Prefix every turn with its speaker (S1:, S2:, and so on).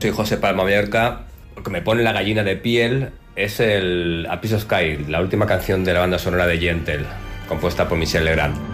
S1: Soy José Palma Mallorca. Lo que me pone la gallina de piel es el A Piece of Sky, la última canción de la banda sonora de Gentle, compuesta por Michel Legrand.